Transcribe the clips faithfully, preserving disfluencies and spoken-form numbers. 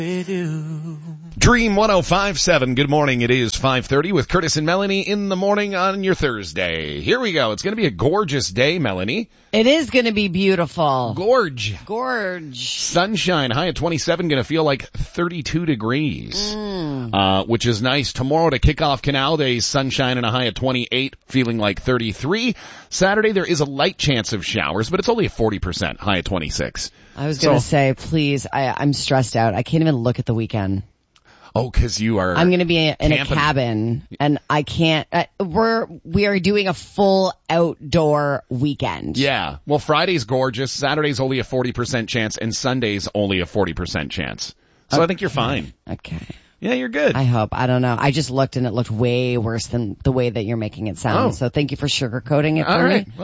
Dream one oh five point seven. Good morning. It is five thirty with Curtis and Melanie in the morning on your Thursday. Here we go. It's going to be a gorgeous day, Melanie. It is going to be beautiful. Gorge. Gorge. Sunshine. High at twenty-seven. Going to feel like thirty-two degrees, Mm. uh, which is nice. Tomorrow to kick off Canal Day, sunshine and a high at twenty-eight, feeling like thirty-three. Saturday, there is a light chance of showers, but it's only a forty percent, high at twenty-six. I was going to So- say, please, I, I'm stressed out. I can't even look at the weekend. Oh, cause you are... I'm going to be in a camping. cabin, and I can't. Uh, we're we are doing a full outdoor weekend. Yeah. Well, Friday's gorgeous. Saturday's only a forty percent chance, and Sunday's only a forty percent chance. So Okay. I think you're fine. Okay. Yeah, you're good. I hope. I don't know. I just looked, and it looked way worse than the way that you're making it sound. Oh. So thank you for sugarcoating it for All right. me. Well,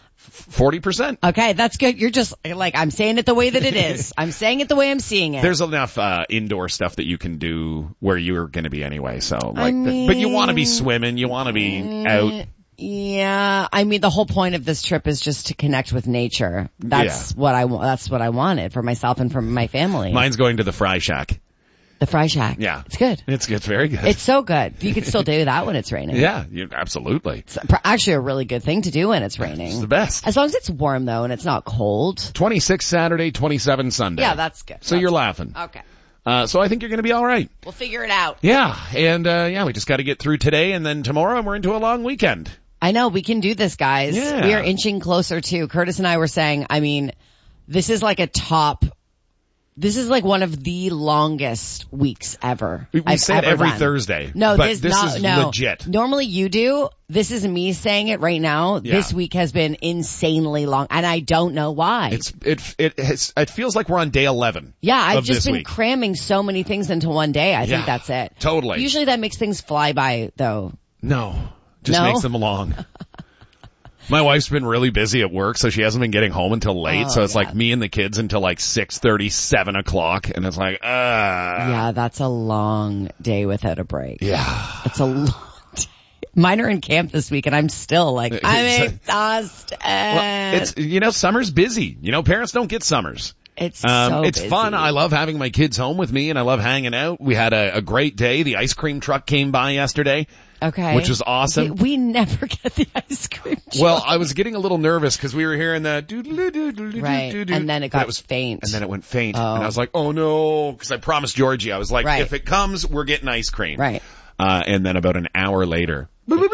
forty percent. Okay, that's good. You're just like, I'm saying it the way that it is. I'm saying it the way I'm seeing it. There's enough uh indoor stuff that you can do where you're going to be anyway. So, like, I the- but you want to be mean- swimming. You want to be out. Yeah, I mean the whole point of this trip is just to connect with nature. That's Yeah. what I wa- that's what I wanted for myself and for my family. Mine's going to the Fry Shack. the Fry Shack. Yeah. It's good. It's it's very good. It's so good. You can still do that when it's raining. yeah, you, absolutely. It's pr- actually a really good thing to do when it's It's raining. the best. As long as it's warm though and it's not cold. twenty-six Saturday, twenty-seven Sunday. Yeah, that's good. So That's you're laughing. Okay. Uh, so I think you're going to be all right. We'll figure it out. Yeah, and uh yeah, we just got to get through today, and then tomorrow we're into a long weekend. I know, we can do this, guys. Yeah. We are inching closer to. Curtis and I were saying, I mean, this is like a top, this is like one of the longest weeks ever. We, we I've say it ever every done. Thursday. No, but this, this not, is no. legit. Normally you do. This is me saying it right now. Yeah. This week has been insanely long, and I don't know why. It's it it has, it feels like we're on day eleven. yeah, I've of just this been week. cramming so many things into one day. I Yeah, think that's it. totally. Usually that makes things fly by, though. No, just No? makes them long. My wife's been really busy at work, so she hasn't been getting home until late. Oh, so it's yeah. like me and the kids until like six thirty, seven o'clock, and it's like, uh Yeah, that's a long day without a break. yeah. It's a long day. Mine are in camp this week, and I'm still like, I'm It's- exhausted. Well, it's you know, summer's busy. You know, parents don't get summers. It's Um, so it's busy. fun. I love having my kids home with me, and I love hanging out. We had a, a great day. The ice cream truck came by yesterday, Okay. which was awesome. We, we never get the ice cream. Well, truck. I was getting a little nervous because we were hearing the doodle-doo-doodle-doo-doo-doo-doo, Right, and then it got was, faint. And then it went faint. Oh. And I was like, oh no, because I promised Georgie. I was like, Right. if it comes, we're getting ice cream. Right. Uh, and then about an hour later,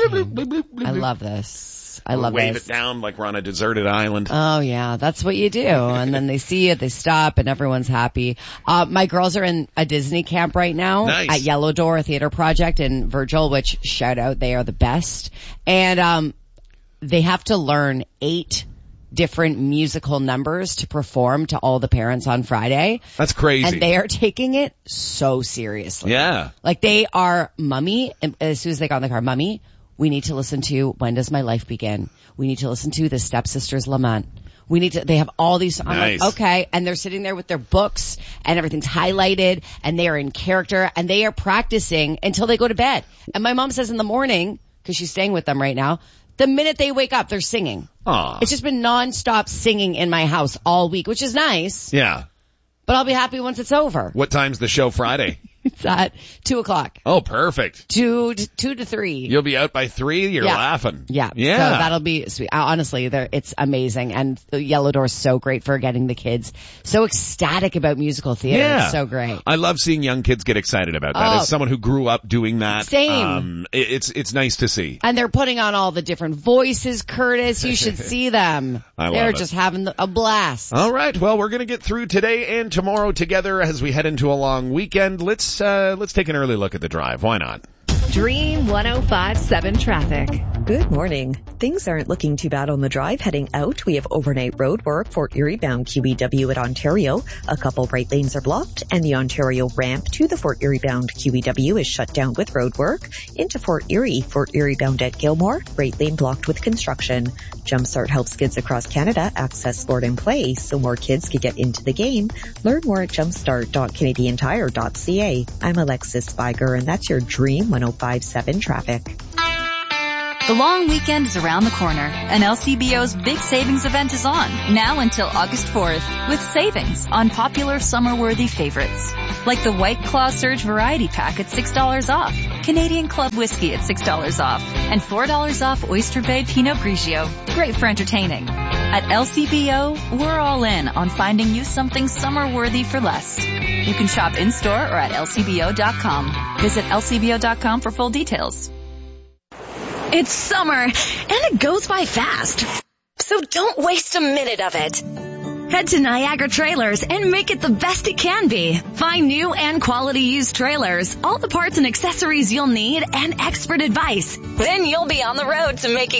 I love this. I love wave this. it down like we're on a deserted island. Oh yeah, that's what you do. And then they see it, they stop, and everyone's happy. Uh, my girls are in a Disney camp right now Nice. at Yellow Door Theater Project in Virgil, which shout out, they are the best. And, um, they have to learn eight different musical numbers to perform to all the parents on Friday. That's crazy. And they are taking it so seriously. yeah. Like they are, Mummy, and as soon as they got in the car, Mummy, we need to listen to When Does My Life Begin? We need to listen to The Stepsisters Lament. We need to, they have all these, I'm Nice. like, okay. And they're sitting there with their books and everything's highlighted and they are in character and they are practicing until they go to bed. And my mom says in the morning, cause she's staying with them right now, the minute they wake up, they're singing. Aw. It's just been nonstop singing in my house all week, which is nice, Yeah. but I'll be happy once it's over. What time's the show Friday? It's at two o'clock. Oh, perfect. Two to, two to three. You'll be out by three. You're Yeah. laughing. Yeah. Yeah. So that'll be sweet. Uh, Honestly, they're- it's amazing. And the Yellow Door is so great for getting the kids so ecstatic about musical theater. Yeah. It's so great. I love seeing young kids get excited about that. Oh. As someone who grew up doing that, Same. um, it, it's it's nice to see. And they're putting on all the different voices, Curtis. You should see them. I love they're it. just having a blast. All right, well, we're going to get through today and tomorrow together as we head into a long weekend. Let's uh, let's take an early look at the drive. Why not? Dream one oh five point seven traffic. Good morning. Things aren't looking too bad on the drive heading out. We have overnight road work, Fort Erie bound Q E W at Ontario. A couple right lanes are blocked and the Ontario ramp to the Fort Erie bound Q E W is shut down with road work. Into Fort Erie, Fort Erie bound at Gilmore, right lane blocked with construction. Jumpstart helps kids across Canada access sport and play so more kids can get into the game. Learn more at jumpstart dot canadian tire dot c a. I'm Alexis Spiger and that's your Dream one oh five point seven traffic. The long weekend is around the corner, and L C B O's big savings event is on, now until August fourth, with savings on popular summer-worthy favorites. like the White Claw Surge Variety Pack at six dollars off, Canadian Club Whiskey at six dollars off, and four dollars off Oyster Bay Pinot Grigio. Great for entertaining. At L C B O, we're all in on finding you something summer-worthy for less. You can shop in-store or at L C B O dot com. Visit L C B O dot com for full details. It's summer, and it goes by fast. So don't waste a minute of it. Head to Niagara Trailers and make it the best it can be. Find new and quality used trailers, all the parts and accessories you'll need, and expert advice. Then you'll be on the road to making